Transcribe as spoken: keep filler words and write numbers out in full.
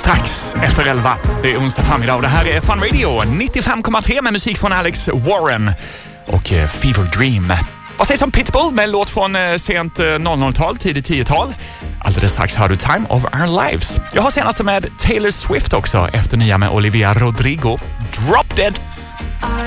Strax efter elva. Det är onsdag förmiddag och det här är Fun Radio nittiofem komma tre med musik från Alex Warren och Fever Dream. Vad sägs om Pitbull med en låt från sent noll noll-tal, tidigt tio-tal? Alldeles strax hör du Time of Our Lives. Jag har senaste med Taylor Swift också efter nya med Olivia Rodrigo. Drop Dead!